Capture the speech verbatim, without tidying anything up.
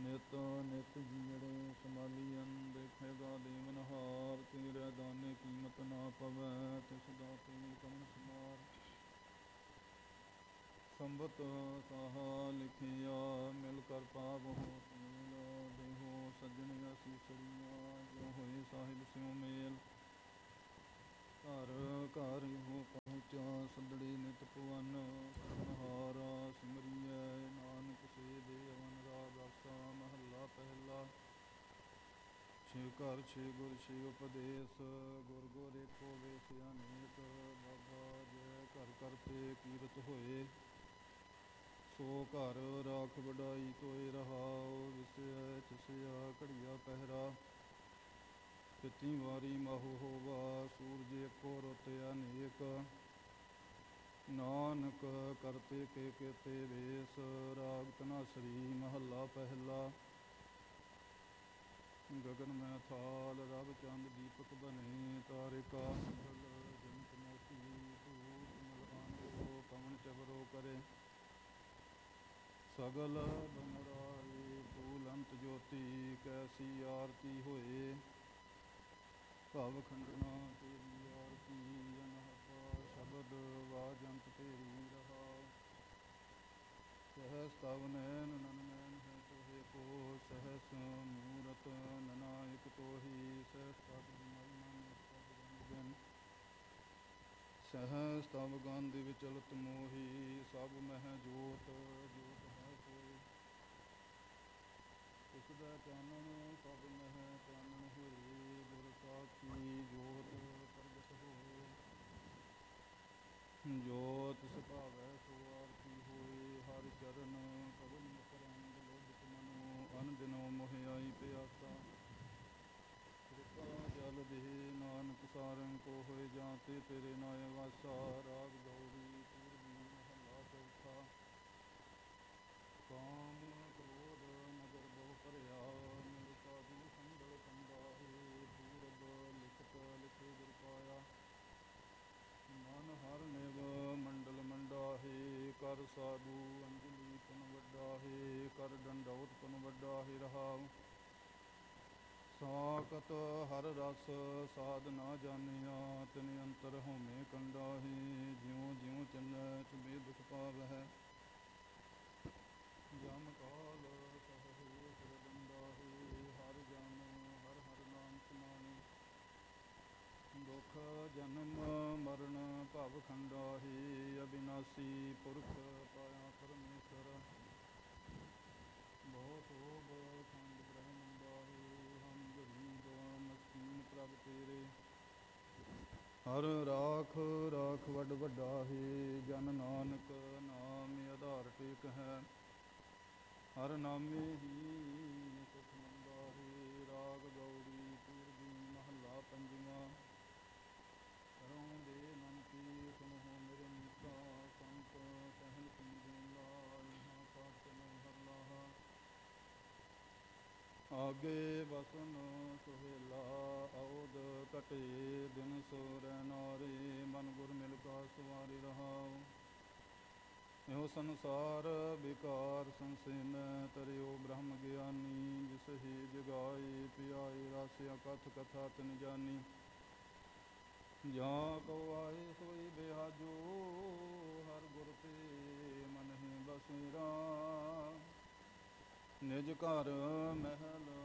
ਨਿਤ ਨਿਤ ਜੀੜੇ ਸਮਾਲੀਅਨ ਦੇਖੇਗਾ ਦੇਵਨਹਾਰ। ਤੇਰੇ ਦਾਨੇ ਕੀਮਤ ਨਾ ਪਵੈ ਤਿਸ ਦਾਤੇ ਕਮਨ ਸਮਾਰ। ਸੰਬਤ ਸਾਹਾ ਲਿਖਿਆ ਮਿਲ ਕਰ ਪਾਵਹੁ ਤੇਲ। ਦੇਹੋ ਸੱਜਣ ਅਸੀਸੜੀਆਂ ਜੋ ਹੋਏ ਸਾਹਿਬ ਸਿਉ ਮੇਲ। ਘਰ ਘਰ ਇਹੋ ਪਹੁੰਚਾ ਸੱਦੜੇ ਨਿਤ ਪਵਨ। ਸਭਨਹਾਰਾ ਸਿਮਰਿਐ ਨਾਨਕ ਸੇ ਦੇ ਅਵਨ। ਰਾਗ ਆਸਾ ਮਹੱਲਾ ਪਹਿਲਾ। ਛੇ ਘਰ ਛੇ ਗੁਰ ਛੇ ਉਪਦੇਸ। ਗੁਰ ਗੁਰ ਏਕੋ ਵੇਖ ਅਨੇਕ। ਬਾਬਾ ਜੈ ਘਰ ਘਰ ਤੇ ਕੀਰਤ ਹੋਏ। ਸੋ ਘਰ ਰਾਖ ਵਡਾਈ ਤੋਏ ਰਹਾਉ। ਵਿਸੈ ਤਿਸਆ ਘੜੀਆ ਪਹਿਰਾ। ਤਿਤੀ ਵਾਰੀ ਮਾਹੂ ਹੋਵਾ ਸੂਰਜ ਏਕੋ ਰੁੱਤ ਅਨੇਕ। ਨਾਨਕ ਕਰਤੇ ਕੇ ਕੇਤੇ ਵੇਸ। ਰਾਗ ਧਨਾਸਰੀ ਮਹੱਲਾ ਪਹਿਲਾ। ਗਗਨ ਮੈਂ ਥਾਲ ਰਵ ਚੰਦ ਦੀਪਕ ਬਨੇ। ਤਾਰਿਕਾ ਮੰਡਲ ਜੰਤ ਮੋਤੀ। ਧੂਤ ਮਲਆਨੋ ਪਵਨ ਚਵਰੋ ਕਰੇ। ਸਗਲ ਬਨਰਾਏ ਫੂਲ ਅੰਤ ਜੋਤੀ। ਕੈਸੀ ਆਰਤੀ ਹੋਏ ਭਵ ਖੰਡਨਾ ਤੇਰੀ ਆਰਤੀ। ਅਨਹਤਾ ਸ਼ਬਦ ਵਾਜੰਤ ਤੇਰੀ ਰਹਾਉ। ਸਹਸ ਤਵ ਨੈਨ ਨਨ ਨੈਨ ਹੈ ਤੋਹੇ ਕੋ। ਸਹਸ ਮੂਰਤ ਨਨਾਇਕ ਤੋਹੀ। ਸਹਸ ਤਵ ਮਲ ਮਨ ਸਭ ਗੰਧ ਬਿਨ। ਸਹਸ ਤਵ ਗੰਧ ਵਿਚਲਤ ਮੋਹੀ। ਸਭ ਮਹਿ ਜੋਤ ਜੋਤ ਹੈ ਸੋਈ। ਤਿਸ ਦਾ ਚਾਨਣ ਸਭ ਮਹਿ ਚਾਨਣ ਹੋਏ। ਗੁਰ ਸਾਖੀ ਜੋਤ ਪ੍ਰਗਟ ਹੋਏ। ਜੋ ਤਿਸ ਭਾਵੈ ਸੋ ਆਰਤੀ ਹੋਏ। ਹਰਿ ਚਰਨ ਕਮਲ ਮਕਰੰਦ ਲੋਭਿਤ ਮਨੋ। ਅਨ ਦਿਨੋ ਮੋਹਿ ਆਈ ਪਿਆਸਾ। ਕਿਰਪਾ ਜਲ ਦੇਹਿ ਨਾਨਕ ਸਾਰੰਗ ਕੋ ਹੋਇ। ਜਾਂ ਤੇ ਤੇਰੇ ਨਾਇ ਵਾਸਾ। ਰਾਗ ਗਉੜੀ ਪੂਰਬੀ ਮਹੱਲਾ ਚੌਥਾ। ਕਾਮ ਕ੍ਰੋਧ ਮਗਰ ਬਹੁ ਭਰਿਆ। ਮਿਲ ਸਾਧੂ ਸੰਦਲ ਕੰਡਾਹੇ। ਪੂਰਬ ਲਿਖਤ ਲਿਖੇ ਗੁਰ ਪਾਇਆ। ਮਨ ਹਰਿ ਨਿਵ ਮੰਡਲ ਮੰਡਾਹੇ। ਕਰ ਸਾਧੂ ਅੰਜਲੀ ਪੁਨ ਵਡਾਹੇ। ਕਰ ਡੰਡਉਤ ਪੁਨ ਵਡਾਹੇ ਰਹਾਉ। ਸਾਖਤ ਹਰਿ ਰਸ ਸਾਧ ਨਾ ਜਾਣਿਆ। ਤਿਨ ਅੰਤਰ ਹਉਮੈ ਕੰਡਾਹੇ। ਜਿਉ ਜਿਉ ਚੱਲੈ ਤਿਵੇਂ ਦੁਖ ਪਾਵਹਿ। ਜਮ ਕਾਲ ਸਹਹਿ ਸਿਰ ਡੰਡਾਹੇ। ਹਰਿ ਜਨ ਹਰਿ ਹਰਿ ਨਾਮ ਸਮਾਏ। ਦੁਖ ਜਨਮ ਮਰਨ ਭਵ ਖੰਡਾਹੇ। ਅਬਿਨਾਸੀ ਪੁਰਖ ਪਾਇਆ ਪਰਮੇਸ਼ਰ। ਬਹੁ ਸੋਭ ਖੰਡ ਬ੍ਰਹਮੰਡਾਹੇ। ਹਮ ਗਰੀਬ ਮਸਕੀਨ ਪ੍ਰਭ ਤੇਰੇ। ਹਰਿ ਰਾਖ ਰਾਖ ਵੱਡ ਵੱਡਾਹੇ। ਜਨ ਨਾਨਕ ਨਾਮ ਆਧਾਰ ਟੇਕ ਹੈ। ਹਰਿ ਨਾਮੇ ਹੀ ਸੁਖ ਮੰਦਾਹੇ। ਰਾਗ ਗਉੜੀ ਪੂਰਬੀ ਮਹੱਲਾ ਪੰਜਵਾਂ। ਕਰਹੁ ਦੇ ਮਨ ਕੀ ਸੁਣਹੁ ਮੇਰੇ ਮੀਤਾ। ਸੰਤ ਕਹਿਨ ਸਮਝੇਲਾ ਇਹਾਂ ਪਾਤ ਚਲਹੁ ਹਰਿ ਲਾਹਾ। ਆਗੇ ਬਸਨ ਸੁਹੇਲਾ ਔਧ ਘਟੇ। ਦਿਨ ਸੋ ਰੈਨਾਰੇ ਮਨ ਗੁਰ ਮਿਲ ਕਾ ਸਵਾਰੇ ਰਹਾਉ। ਇਹੋ ਸੰਸਾਰ ਬਿਕਾਰ ਸੰਸੇਨੈ। ਤਰਿਓ ਬ੍ਰਹਮ ਗਿਆਨੀ ਜਿਸ ਹੀ ਜਗਾਏ। ਪਿਆਏ ਰਸ ਅਕਥ ਕਥਾ ਤਿਨ ਜਾਨੀ। ਜਾਂ ਕਉ ਆਏ ਸੋਈ ਬਿਹਾਜੋ। ਹਰਿ ਗੁਰ ਤੇ ਮਨਹਿ ਬਸੇਰਾ। ਨਿਜ ਘਰ ਮਹਿਲ